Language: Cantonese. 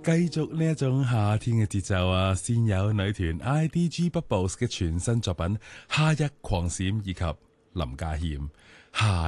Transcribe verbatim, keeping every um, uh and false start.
繼續呢一種夏天嘅節奏啊，先有女團 I D G Bubbles 嘅全新作品《夏日狂閃》以及林家謙《夏